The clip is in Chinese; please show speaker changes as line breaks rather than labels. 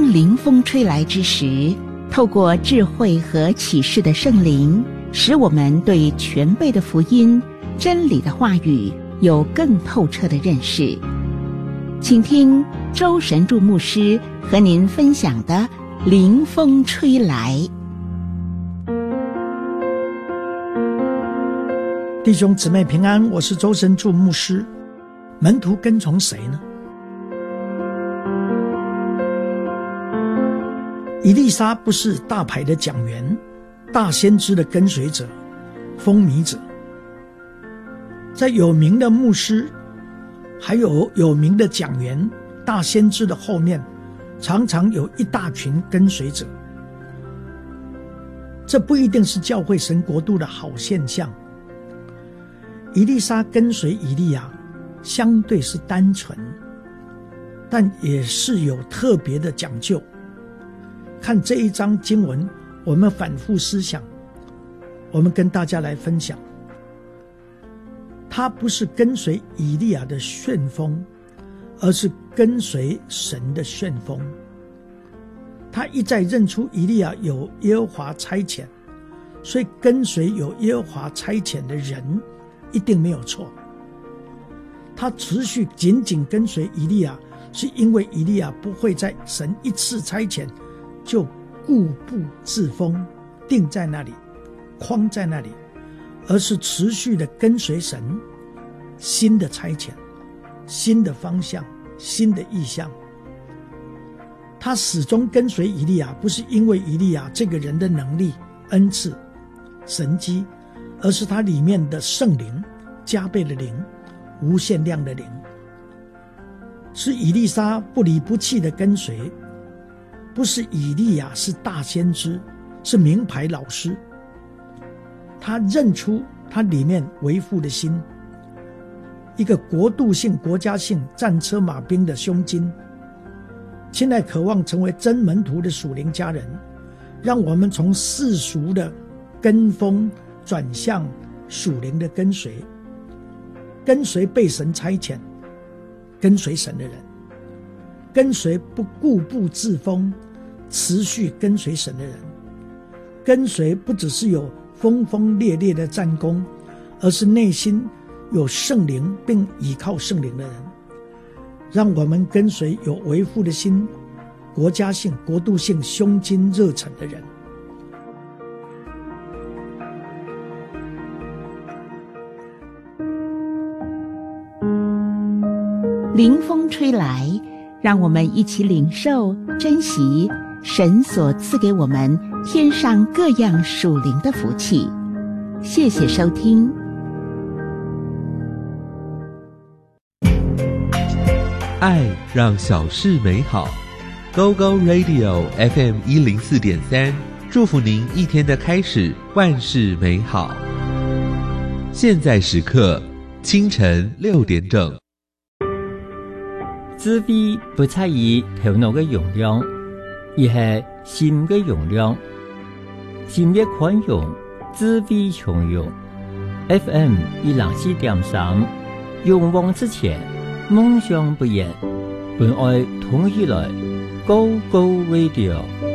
灵风吹来之时，透过智慧和启示的圣灵，使我们对全备的福音、真理的话语有更透彻的认识。请听周神助牧师和您分享的灵风吹来。
弟兄姊妹平安，我是周神助牧师。门徒跟从谁呢？以利沙不是大牌的讲员、大先知的跟随者、风靡者，在有名的牧师还有有名的讲员、大先知的后面，常常有一大群跟随者。这不一定是教会神国度的好现象。以利沙跟随以利亚相对是单纯，但也是有特别的讲究。看这一章经文，我们反复思想，我们跟大家来分享。他不是跟随以利亚的旋风，而是跟随神的旋风。他一再认出以利亚有耶和华差遣，所以跟随有耶和华差遣的人一定没有错。他持续紧紧跟随以利亚，是因为以利亚不会在神一次差遣就固步自封，定在那里，框在那里，而是持续的跟随神新的差遣、新的方向、新的意向。他始终跟随以利亚，不是因为以利亚这个人的能力、恩赐、神迹，而是他里面的圣灵、加倍的灵、无限量的灵。是以利沙不离不弃的跟随，不是以利亚是大先知，是名牌老师。他认出他里面为父的心，一个国度性、国家性战车马兵的胸襟。现在渴望成为真门徒的属灵家人，让我们从世俗的跟风转向属灵的跟随，跟随被神差遣、跟随神的人，跟随不固步自封、持续跟随神的人，跟随不只是有轰轰烈烈的战功，而是内心有圣灵并倚靠圣灵的人。让我们跟随有为父的心、国家性、国度性、胸襟热忱的人。
灵风吹来，让我们一起领受、珍惜神所赐给我们天上各样属灵的福气。谢谢收听。
爱让小事美好。Go Go Radio FM 104.3，祝福您一天的开始万事美好。现在时刻清晨6点整。
智慧不在于頭腦嘅容量，而係心嘅容量。心越寬容，智慧從容。FM 104.3，勇往直前，夢想不言，本愛同起來 ，Go Go Radio。